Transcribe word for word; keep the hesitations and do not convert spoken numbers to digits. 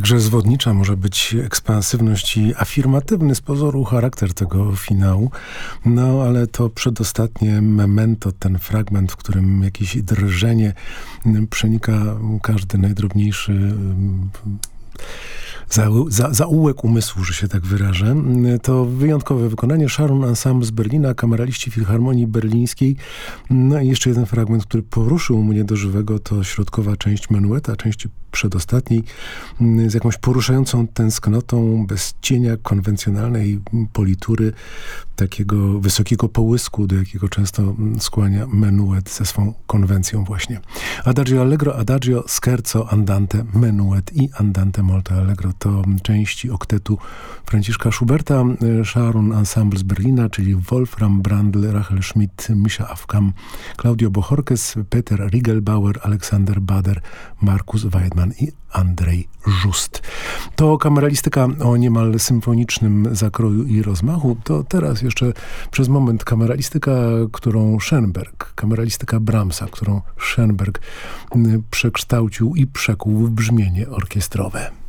Jakże zwodnicza może być ekspansywność i afirmatywny z pozoru charakter tego finału. No, ale to przedostatnie memento, ten fragment, w którym jakieś drżenie przenika każdy najdrobniejszy Za, za, zaułek umysłu, że się tak wyrażę. To wyjątkowe wykonanie. Sharon Ensemble z Berlina, kameraliści Filharmonii Berlińskiej. No i jeszcze jeden fragment, który poruszył mnie do żywego, to środkowa część menueta, części przedostatniej, z jakąś poruszającą tęsknotą, bez cienia konwencjonalnej politury, takiego wysokiego połysku, do jakiego często skłania menuet ze swą konwencją właśnie. Adagio Allegro, Adagio, Scherzo, Andante, Menuet i Andante molto Allegro to części oktetu Franciszka Schuberta, Sharon Ensemble z Berlina, czyli Wolfram Brandl, Rachel Schmidt, Misha Afkam, Claudio Bohorquez, Peter Riegelbauer, Aleksander Bader, Markus Weidmann i Andrzej Just. To kameralistyka o niemal symfonicznym zakroju i rozmachu. To teraz jeszcze przez moment kameralistyka, którą Schoenberg, kameralistyka Brahmsa, którą Schoenberg przekształcił i przekuł w brzmienie orkiestrowe.